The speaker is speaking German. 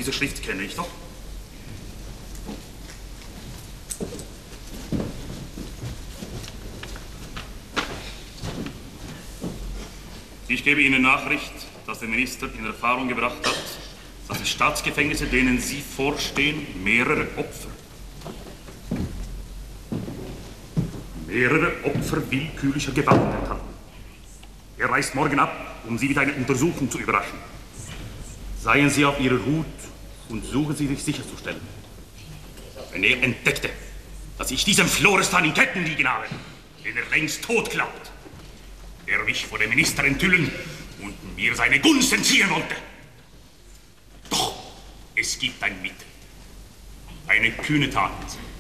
diese Schrift kenne ich doch. Ich gebe Ihnen Nachricht, dass der Minister in Erfahrung gebracht hat, dass die Staatsgefängnisse, denen Sie vorstehen, mehrere Opfer willkürlicher Gewalt enthalten. Er reist morgen ab, um Sie mit einer Untersuchung zu überraschen. Seien Sie auf Ihrer Hut und suchen Sie sich sicherzustellen. Wenn er entdeckte, dass ich diesen Florestan in Ketten liegen habe, den er längst tot glaubt, der mich vor dem Minister enthüllen und mir seine Gunst entziehen wollte. Doch, es gibt ein Mittel. Eine kühne Tat,